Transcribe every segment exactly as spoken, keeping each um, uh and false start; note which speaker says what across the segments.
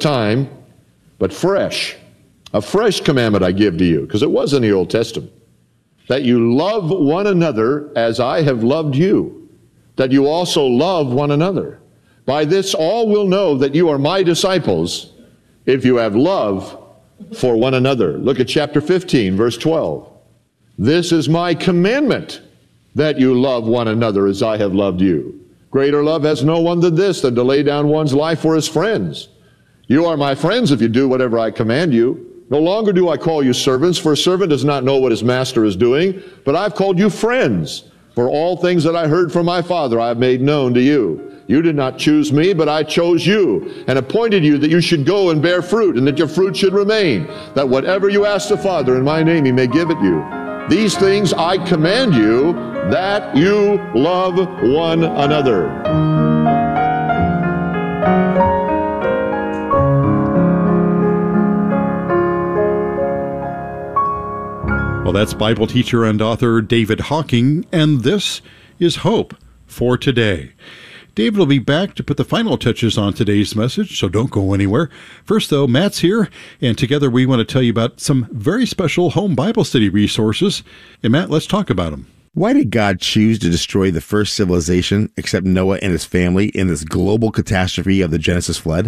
Speaker 1: time, but fresh. A fresh commandment I give to you, because it was in the Old Testament, that you love one another as I have loved you, that you also love one another. By this all will know that you are my disciples, if you have love for one another. Look at chapter fifteen, verse twelve. This is my commandment, that you love one another as I have loved you. Greater love has no one than this, than to lay down one's life for his friends. You are my friends if you do whatever I command you. No longer do I call you servants, for a servant does not know what his master is doing, but I've called you friends. For all things that I heard from my Father I have made known to you. You did not choose me, but I chose you, and appointed you that you should go and bear fruit, and that your fruit should remain, that whatever you ask the Father in my name he may give it you. These things I command you, that you love one another.
Speaker 2: Well, that's Bible teacher and author David Hocking, and this is Hope for Today. David will be back to put the final touches on today's message, so don't go anywhere. First, though, Matt's here, and together we want to tell you about some very special home Bible study resources. And Matt, let's talk about them.
Speaker 3: Why did God choose to destroy the first civilization except Noah and his family in this global catastrophe of the Genesis flood?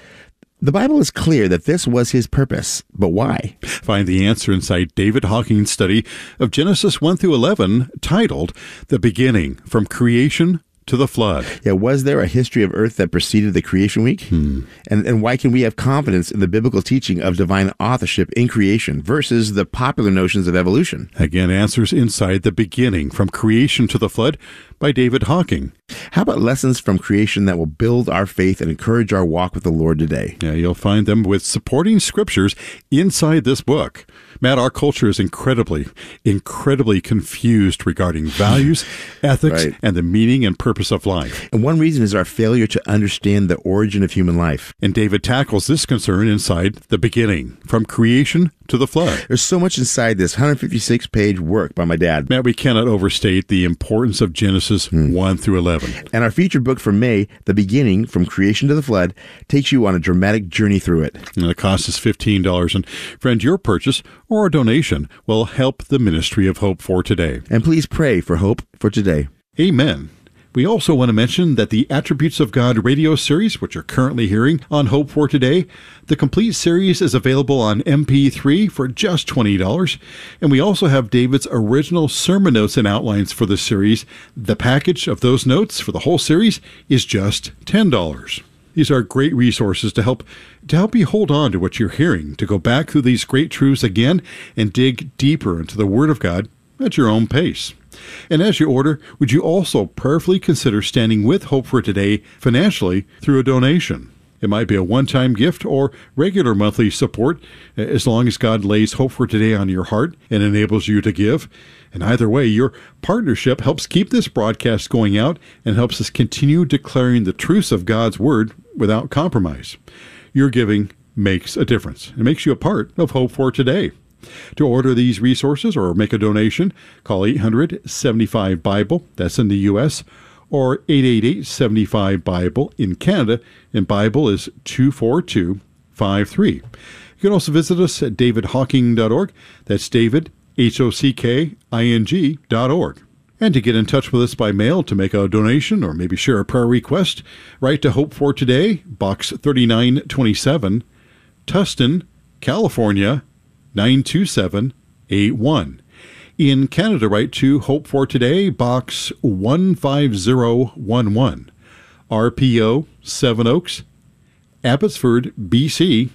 Speaker 3: The Bible is clear that this was his purpose, but why?
Speaker 2: Find the answer inside David Hocking's study of Genesis one through eleven, titled The Beginning, From Creation to the Flood.
Speaker 3: Yeah, was there a history of earth that preceded the creation week?
Speaker 2: Hmm.
Speaker 3: And, and why can we have confidence in the biblical teaching of divine authorship in creation versus the popular notions of evolution?
Speaker 2: Again, answers inside The Beginning, From Creation to the Flood by David Hocking.
Speaker 3: How about lessons from creation that will build our faith and encourage our walk with the Lord today?
Speaker 2: Yeah, you'll find them with supporting scriptures inside this book. Matt, our culture is incredibly, incredibly confused regarding values, ethics,
Speaker 3: Right.
Speaker 2: and the meaning and purpose of life.
Speaker 3: And one reason is our failure to understand the origin of human life.
Speaker 2: And David tackles this concern inside The Beginning, From Creation to the Flood.
Speaker 3: There's so much inside this one hundred fifty-six page work by my dad.
Speaker 2: Matt, we cannot overstate the importance of Genesis
Speaker 3: Hmm.
Speaker 2: one through eleven.
Speaker 3: And our featured book for May, The Beginning, From Creation to the Flood, takes you on a dramatic journey through it.
Speaker 2: And the cost is fifteen dollars. And friend, your purchase or a donation will help the ministry of Hope for Today.
Speaker 3: And please pray for hope for today.
Speaker 2: Amen. We also want to mention that the Attributes of God radio series, which you're currently hearing on Hope for Today, the complete series is available on M P three for just twenty dollars. And we also have David's original sermon notes and outlines for the series. The package of those notes for the whole series is just ten dollars. These are great resources to help to help you hold on to what you're hearing, to go back through these great truths again and dig deeper into the Word of God at your own pace. And as you order, would you also prayerfully consider standing with Hope for Today financially through a donation? It might be a one-time gift or regular monthly support, as long as God lays Hope for Today on your heart and enables you to give. And either way, your partnership helps keep this broadcast going out and helps us continue declaring the truths of God's Word without compromise. Your giving makes a difference. It makes you a part of Hope for Today. To order these resources or make a donation, call eight hundred, seventy-five, Bible, that's in the U S, or eight eight eight, seven five, Bible in Canada, and Bible is two four two five three. You can also visit us at david hocking dot org. That's David, H O C K I N G dot org. And to get in touch with us by mail to make a donation or maybe share a prayer request, write to Hope for Today, Box thirty-nine twenty-seven, Tustin, California, nine two seven eight one. In Canada, write to Hope for Today, Box one five zero one one, R P O, Seven Oaks, Abbotsford, B C,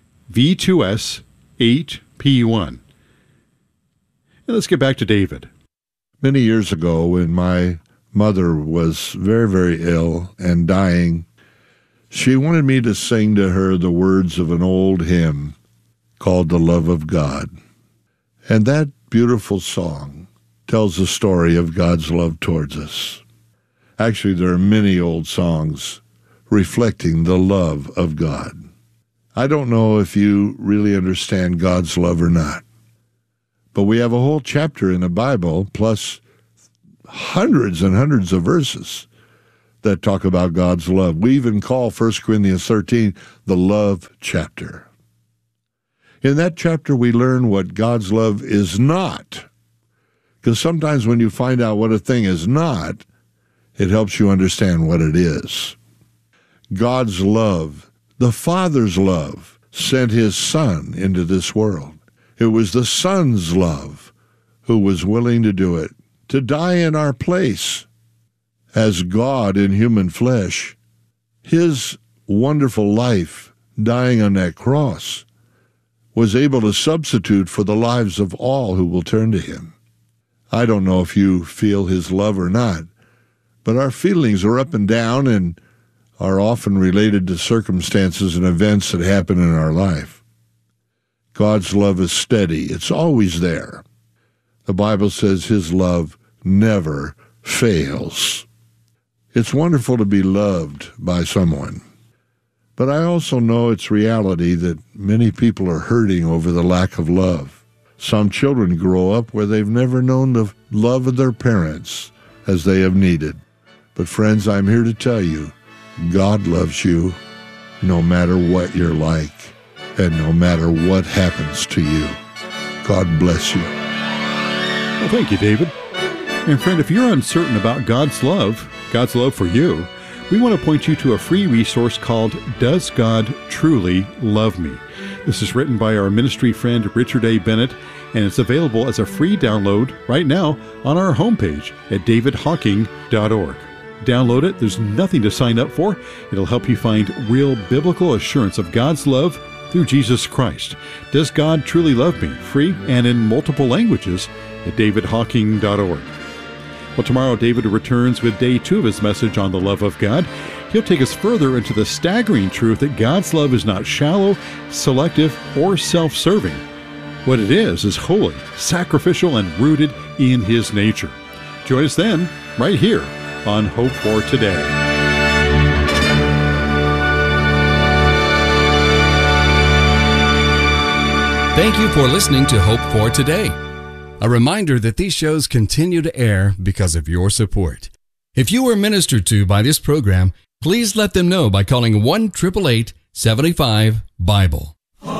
Speaker 2: V two S eight P one. And let's get back to David.
Speaker 4: Many years ago, when my mother was very, very ill and dying, she wanted me to sing to her the words of an old hymn called The Love of God. And that beautiful song tells the story of God's love towards us. Actually, there are many old songs reflecting the love of God. I don't know if you really understand God's love or not, but we have a whole chapter in the Bible, plus hundreds and hundreds of verses, that talk about God's love. We even call First Corinthians thirteen the love chapter. In that chapter, we learn what God's love is not. Because sometimes when you find out what a thing is not, it helps you understand what it is. God's love, the Father's love, sent his Son into this world. It was the Son's love who was willing to do it, to die in our place. As God in human flesh, his wonderful life, dying on that cross, was able to substitute for the lives of all who will turn to him. I don't know if you feel his love or not, but our feelings are up and down and are often related to circumstances and events that happen in our life. God's love is steady. It's always there. The Bible says his love never fails. It's wonderful to be loved by someone. But I also know it's reality that many people are hurting over the lack of love. Some children grow up where they've never known the love of their parents as they have needed. But friends, I'm here to tell you, God loves you no matter what you're like and no matter what happens to you. God bless you.
Speaker 2: Well, thank you, David. And friend, if you're uncertain about God's love, God's love for you, we want to point you to a free resource called Does God Truly Love Me? This is written by our ministry friend Richard A. Bennett, and it's available as a free download right now on our homepage at david hawking dot org. Download it. There's nothing to sign up for. It'll help you find real biblical assurance of God's love through Jesus Christ. Does God Truly Love Me? Free and in multiple languages at david hawking dot org. Well, tomorrow David returns with day two of his message on the love of God. He'll take us further into the staggering truth that God's love is not shallow, selective, or self-serving. What it is is holy, sacrificial, and rooted in his nature. Join us then, right here on Hope for Today.
Speaker 5: Thank you for listening to Hope for Today. A reminder that these shows continue to air because of your support. If you were ministered to by this program, please let them know by calling one eight eight eight, seven five, Bible.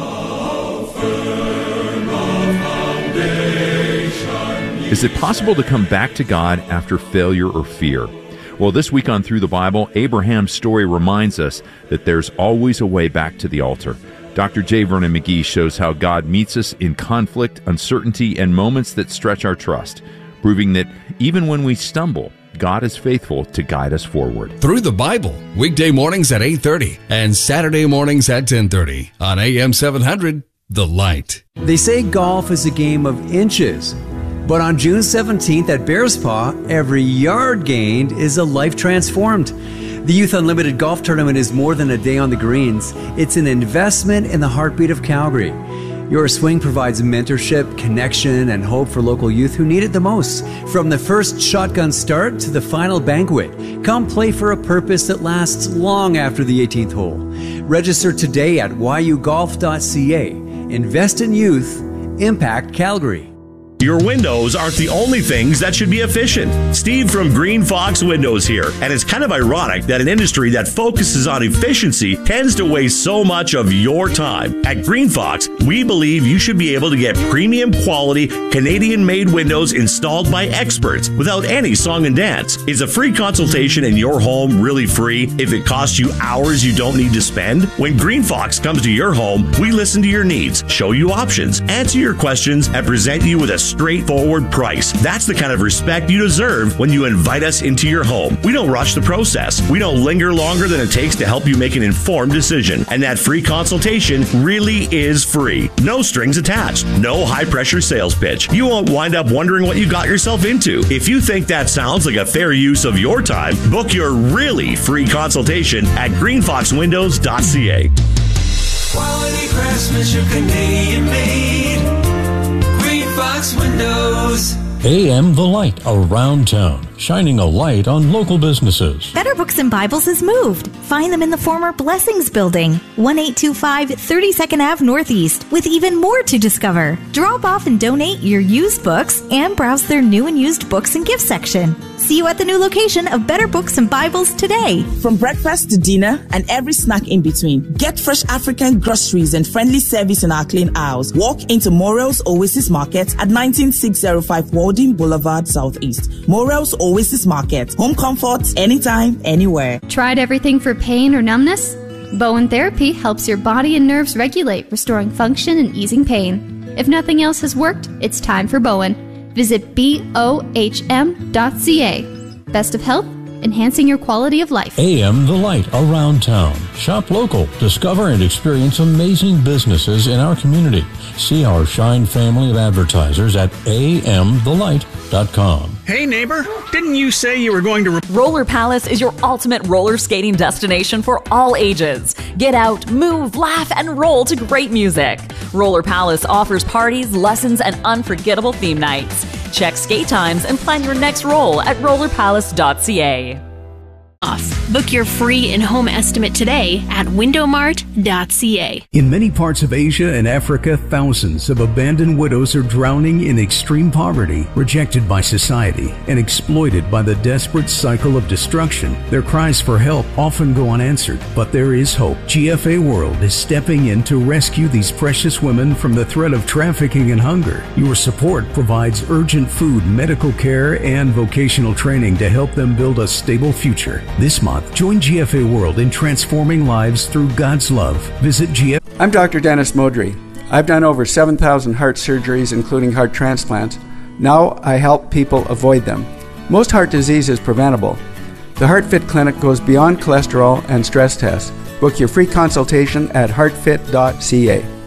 Speaker 6: Is it possible to come back to God after failure or fear? Well, this week on Through the Bible, Abraham's story reminds us that there's always a way back to the altar. Doctor J. Vernon McGee shows how God meets us in conflict, uncertainty, and moments that stretch our trust, proving that even when we stumble, God is faithful to guide us forward.
Speaker 5: Through the Bible, weekday mornings at eight thirty and Saturday mornings at ten thirty on A M seven hundred, The Light.
Speaker 7: They say golf is a game of inches, but on June seventeenth at Bears Paw, every yard gained is a life transformed. The Youth Unlimited Golf Tournament is more than a day on the greens. It's an investment in the heartbeat of Calgary. Your swing provides mentorship, connection, and hope for local youth who need it the most. From the first shotgun start to the final banquet, come play for a purpose that lasts long after the eighteenth hole. Register today at y u golf dot c a. Invest in youth. Impact Calgary.
Speaker 8: Your windows aren't the only things that should be efficient. Steve from Green Fox Windows here, and it's kind of ironic that an industry that focuses on efficiency tends to waste so much of your time. At Green Fox, we believe you should be able to get premium quality Canadian-made windows installed by experts without any song and dance. Is a free consultation in your home really free if it costs you hours you don't need to spend? When Green Fox comes to your home, we listen to your needs, show you options, answer your questions, and present you with a straightforward price. That's the kind of respect you deserve when you invite us into your home. We don't rush the process. We don't linger longer than it takes to help you make an informed decision. And that free consultation really is free. No strings attached. No high-pressure sales pitch. You won't wind up wondering what you got yourself into. If you think that sounds like a fair use of your time, book your really free consultation at green fox windows dot c a.
Speaker 9: Quality craftsmanship, Canadian made. Fox Windows.
Speaker 10: A M The Light around town, shining a light on local businesses.
Speaker 11: Better Books and Bibles has moved. Find them in the former Blessings Building, one eight two five thirty-second Avenue Northeast, with even more to discover. Drop off and donate your used books and browse their new and used books and gift section. See you at the new location of Better Books and Bibles today.
Speaker 12: From breakfast to dinner and every snack in between, get fresh African groceries and friendly service in our clean aisles. Walk into Morel's Oasis Market at nineteen six oh five Walden Boulevard Southeast. Morel's Oasis Market. Home comfort anytime, anywhere.
Speaker 13: Tried everything for pain or numbness? Bowen Therapy helps your body and nerves regulate, restoring function and easing pain. If nothing else has worked, it's time for Bowen. Visit B O H M dot C A. Best of health, enhancing your quality of life.
Speaker 10: A M The Light around town. Shop local. Discover and experience amazing businesses in our community. See our Shine family of advertisers at A M the light dot com.
Speaker 14: Hey neighbor, didn't you say you were going to... Re-
Speaker 15: Roller Palace is your ultimate roller skating destination for all ages. Get out, move, laugh, and roll to great music. Roller Palace offers parties, lessons, and unforgettable theme nights. Check skate times and plan your next roll at roller palace dot c a.
Speaker 16: Book your free in-home estimate today at window mart dot c a.
Speaker 17: In many parts of Asia and Africa, thousands of abandoned widows are drowning in extreme poverty, rejected by society, and exploited by the desperate cycle of destruction. Their cries for help often go unanswered, but there is hope. G F A World is stepping in to rescue these precious women from the threat of trafficking and hunger. Your support provides urgent food, medical care, and vocational training to help them build a stable future. This month, join G F A World in transforming lives through God's love. Visit G F A.
Speaker 18: I'm Doctor Dennis Modry. I've done over seven thousand heart surgeries, including heart transplants. Now I help people avoid them. Most heart disease is preventable. The HeartFit Clinic goes beyond cholesterol and stress tests. Book your free consultation at heart fit dot c a.